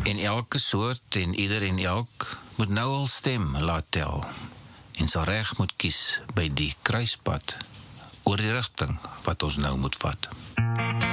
En elke soort en ieder en elk moet nou al stem laat tel en sal reg moet kies by die kruispad oor die rigting wat ons nou moet vat.